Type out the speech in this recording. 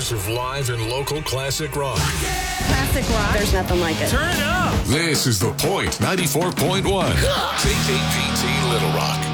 hours of live and local classic rock. Classic rock. There's nothing like it. Turn it up! This is The Point 94.1. KKPT Little Rock.